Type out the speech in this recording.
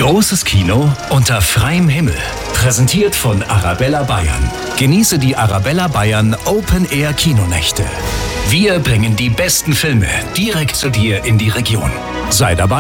Großes Kino unter freiem Himmel. Präsentiert von Arabella Bayern. Genieße die Arabella Bayern Open Air Kinonächte. Wir bringen die besten Filme direkt zu dir in die Region. Sei dabei.